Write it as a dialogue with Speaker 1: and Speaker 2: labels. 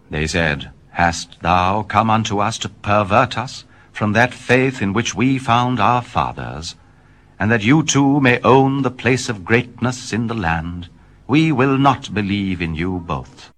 Speaker 1: They said, Hast thou come unto us to pervert us from that faith in which we found our fathers, and that you too may own the place of greatness in the land? We will not believe in you both.